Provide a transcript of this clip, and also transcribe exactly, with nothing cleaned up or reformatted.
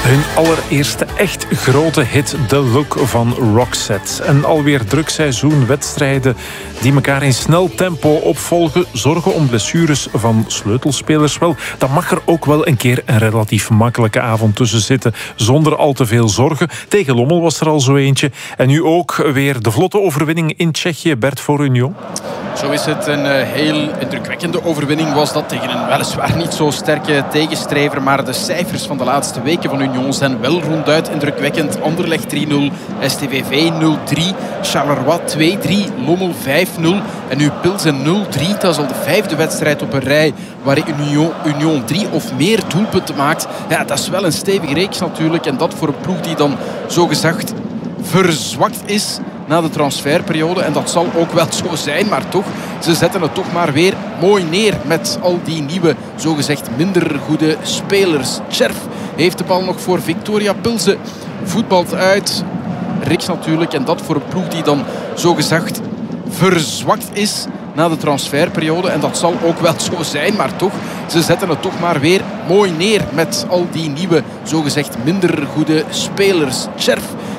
Hun allereerste echt grote hit, The Look van Roxette. En alweer druk seizoen wedstrijden die elkaar in snel tempo opvolgen, zorgen om blessures van sleutelspelers. Wel, dan mag er ook wel een keer een relatief makkelijke avond tussen zitten, zonder al te veel zorgen. Tegen Lommel was er al zo eentje. En nu ook weer de vlotte overwinning in Tsjechië, Bert, voor Union. Zo is het. Een uh, heel indrukwekkende overwinning was dat tegen een weliswaar niet zo sterke tegenstrijver. Maar de cijfers van de laatste weken van Union zijn wel ronduit indrukwekkend. Anderlecht drie nul, S T V V nul drie, Charleroi twee drie, Lommel vijf nul en nu Pilsen nul drie. Dat is al de vijfde wedstrijd op een rij waar Union, Union drie of meer doelpunten maakt. Ja, dat is wel een stevige reeks natuurlijk. En dat voor een ploeg die dan zogezegd verzwakt is na de transferperiode. En dat zal ook wel zo zijn, maar toch, ze zetten het toch maar weer mooi neer met al die nieuwe, zogezegd minder goede spelers. Cherf heeft de bal nog voor Victoria Pilsen. Voetbalt uit. Riks natuurlijk. En dat voor een ploeg die dan zogezegd verzwakt is na de transferperiode. En dat zal ook wel zo zijn, maar toch, ze zetten het toch maar weer mooi neer met al die nieuwe, zogezegd minder goede spelers. Cherf